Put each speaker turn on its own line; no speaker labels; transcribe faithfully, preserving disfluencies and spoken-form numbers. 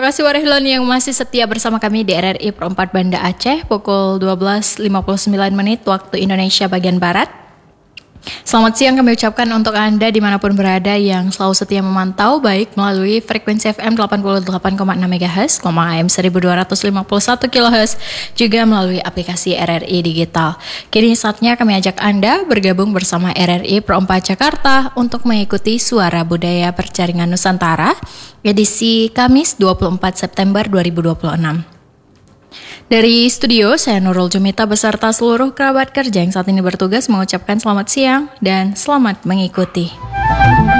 Terima kasih Warahilon yang masih setia bersama kami di R R I Perempat Banda Aceh pukul dua belas lima puluh sembilan menit waktu Indonesia bagian Barat. Selamat siang kami ucapkan untuk Anda dimanapun berada yang selalu setia memantau baik melalui frekuensi F M delapan puluh delapan koma enam megahertz, gelombang A M seribu dua ratus lima puluh satu kilohertz, juga melalui aplikasi R R I Digital. Kini saatnya kami ajak Anda bergabung bersama R R I Perempat Jakarta untuk mengikuti Suara Budaya Perjaringan Nusantara edisi Kamis dua puluh empat September dua ribu dua puluh enam. Dari studio, saya Nurul Jumita beserta seluruh kerabat kerja yang saat ini bertugas mengucapkan selamat siang dan selamat mengikuti.